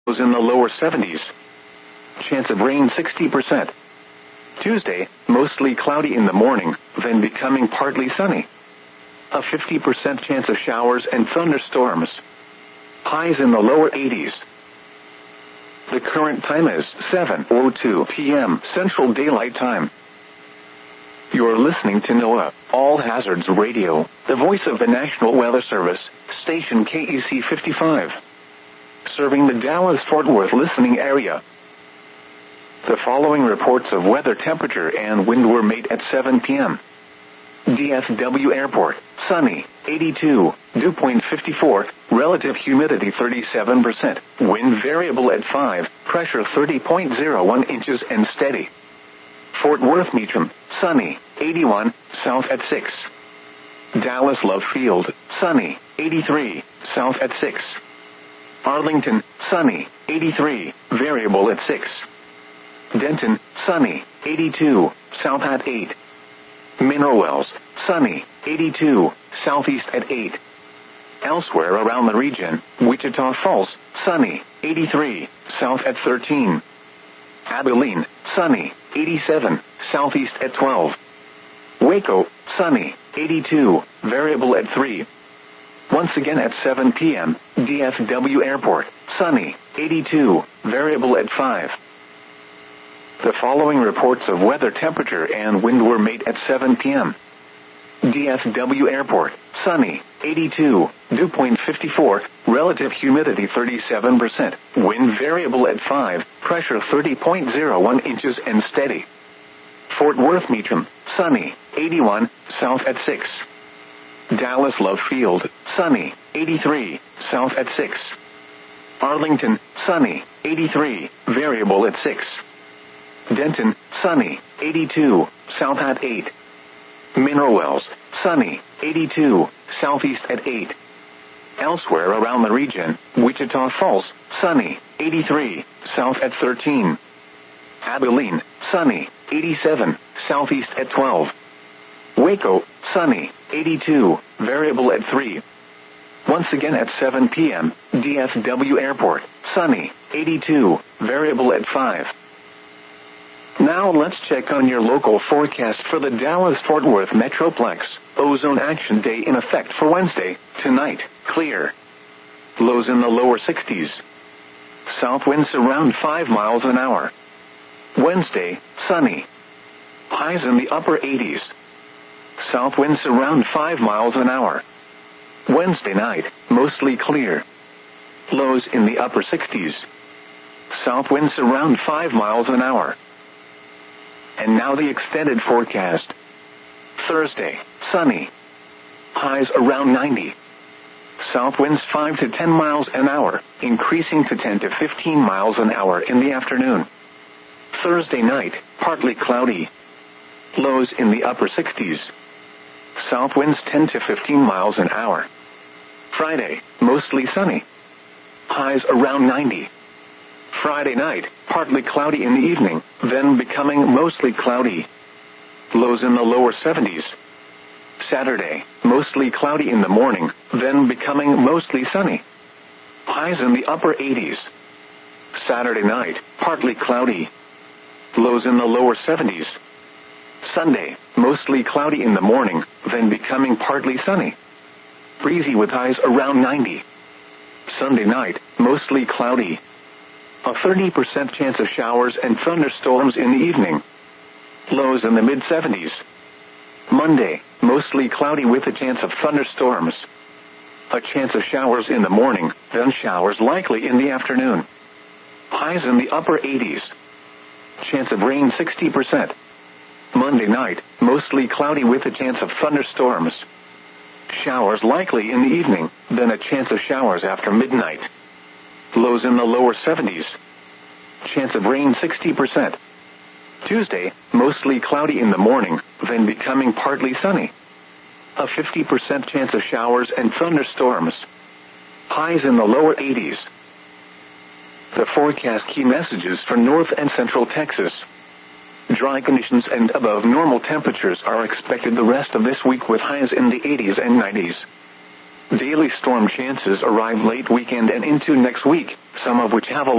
in the lower 70s. Chance of rain 60%. Tuesday, mostly cloudy in the morning, then becoming partly sunny. A 50% chance of showers and thunderstorms. Highs in the lower 80s. The current time is 7:02 p.m. Central Daylight Time. You're listening to NOAA, All Hazards Radio, the voice of the National Weather Service, station KEC 55. Serving the Dallas-Fort Worth listening area. The following reports of weather temperature and wind were made at 7 p.m. DFW Airport, sunny, 82, dew point 54, relative humidity 37%, wind variable at 5, pressure 30.01 inches and steady. Fort Worth Meacham, sunny, 81, south at 6. Dallas Love Field, sunny, 83, south at 6. Arlington, sunny, 83, variable at 6. Denton, sunny, 82, south at 8. Mineral Wells, sunny, 82, southeast at 8. Elsewhere around the region, Wichita Falls, sunny, 83, south at 13. Abilene, sunny, 87, southeast at 12. Waco, sunny, 82, variable at 3. Once again at 7 p.m., DFW Airport, sunny, 82, variable at 5. The following reports of weather temperature and wind were made at 7 p.m. DFW Airport, sunny, 82, dew point 54, relative humidity 37%, wind variable at 5, pressure 30.01 inches and steady. Fort Worth Meacham, sunny, 81, south at 6. Dallas Love Field, sunny, 83, south at 6. Arlington, sunny, 83, variable at 6. Denton, sunny, 82, south at 8. Mineral Wells, sunny, 82, southeast at 8. Elsewhere around the region, Wichita Falls, sunny, 83, south at 13. Abilene, sunny, 87, southeast at 12. Waco, sunny, 82, variable at 3. Once again at 7 p.m., DFW Airport, sunny, 82, variable at 5. Now let's check on your local forecast for the Dallas-Fort Worth Metroplex. Ozone Action Day in effect for Wednesday. Tonight, clear. Lows in the lower 60s. South winds around 5 miles an hour. Wednesday, sunny. Highs in the upper 80s. South winds around 5 miles an hour. Wednesday night, mostly clear. Lows in the upper 60s. South winds around 5 miles an hour. And now the extended forecast. Thursday, sunny. Highs around 90. South winds 5 to 10 miles an hour, increasing to 10 to 15 miles an hour in the afternoon. Thursday night, partly cloudy. Lows in the upper 60s. South winds 10 to 15 miles an hour. Friday, mostly sunny. Highs around 90. Friday night, partly cloudy in the evening, then becoming mostly cloudy. Lows in the lower 70s. Saturday, mostly cloudy in the morning, then becoming mostly sunny. Highs in the upper 80s. Saturday night, partly cloudy. Lows in the lower 70s. Sunday, mostly cloudy in the morning, then becoming partly sunny. Breezy with highs around 90. Sunday night, mostly cloudy. A 30% chance of showers and thunderstorms in the evening. Lows in the mid-70s. Monday, mostly cloudy with a chance of thunderstorms. A chance of showers in the morning, then showers likely in the afternoon. Highs in the upper 80s. Chance of rain 60%. Monday night, mostly cloudy with a chance of thunderstorms. Showers likely in the evening, then a chance of showers after midnight. Lows in the lower 70s. Chance of rain 60%. Tuesday, mostly cloudy in the morning, then becoming partly sunny. A 50% chance of showers and thunderstorms. Highs in the lower 80s. The forecast key messages for North and Central Texas. Dry conditions and above normal temperatures are expected the rest of this week with highs in the 80s and 90s. Daily storm chances arrive late weekend and into next week, some of which have a